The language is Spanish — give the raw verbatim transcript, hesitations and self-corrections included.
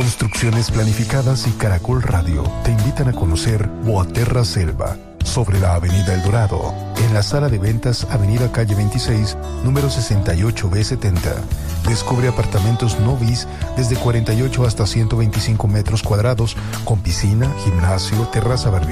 Construcciones Planificadas y Caracol Radio te invitan a conocer Boaterra Selva, sobre la Avenida El Dorado, en la sala de ventas Avenida Calle veintiséis, número sesenta y ocho B setenta. Descubre apartamentos no bis desde cuarenta y ocho hasta ciento veinticinco metros cuadrados, con piscina, gimnasio, terraza barbecho